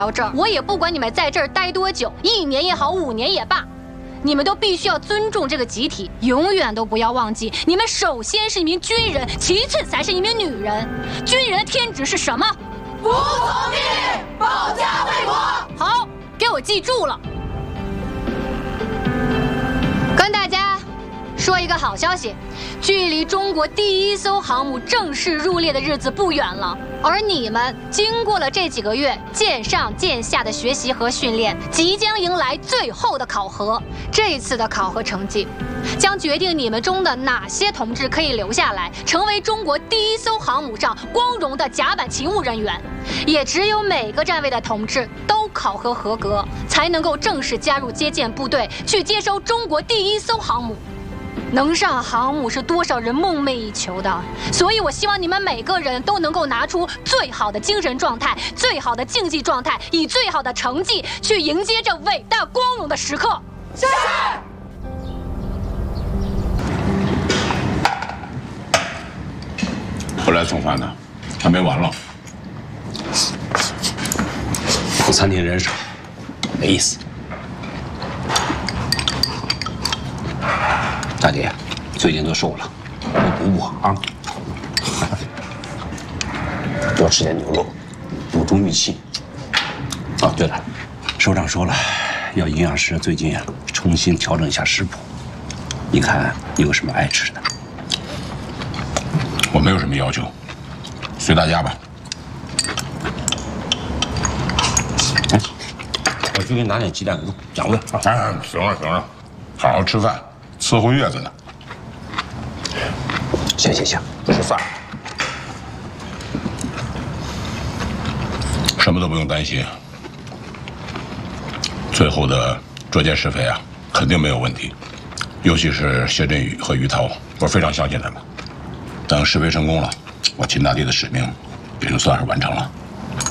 到这儿，我也不管你们在这儿待多久，1年也好，5年也罢，你们都必须要尊重这个集体，永远都不要忘记，你们首先是一名军人，其次才是一名女人。军人的天职是什么？ 服从命令，保家卫国。 好，给我记住了。跟大家说一个好消息，距离中国第1艘航母正式入列的日子不远了。而你们经过了这几个月见上见下的学习和训练，即将迎来最后的考核。这次的考核成绩将决定你们中的哪些同志可以留下来，成为中国第1艘航母上光荣的甲板勤务人员。也只有每个站位的同志都考核合格，才能够正式加入接见部队，去接收中国第1艘航母。能上航母是多少人梦寐以求的，所以我希望你们每个人都能够拿出最好的精神状态、最好的竞技状态，以最好的成绩去迎接这伟大光荣的时刻。 是。 不来送饭呢，还没完了。 副餐厅人少，没意思。大姐，最近都瘦了，多补啊！多吃点牛肉，补充益气。哦，对了，首长说了，要营养师最近重新调整一下食谱。你看你有什么爱吃的？ 我没有什么要求，随大家吧。 哎，我去给你拿点鸡蛋养胃。 哎，行了行了，好好吃饭。伺候月子呢。 行，不是饭。 什么都不用担心，最后的捉奸使匪啊，肯定没有问题。尤其是谢振宇和于涛，我非常相信他们。等试飞成功了，我秦大帝的使命也就算是完成了。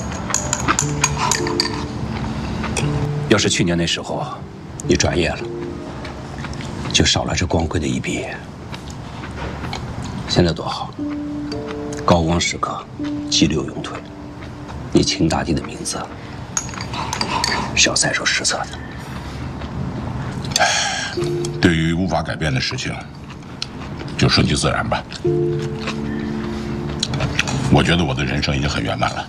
要是去年那时候你转业了，就少了这光辉的一笔。现在多好，高光时刻，急流勇退，你秦大帝的名字是要载入史册的。 对于无法改变的事情，就顺其自然吧。我觉得我的人生已经很圆满了，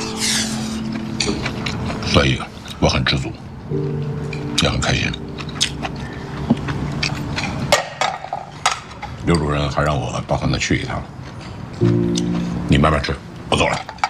所以我很知足，也很开心。刘主任还让我到他那去一趟，你慢慢吃，我走了。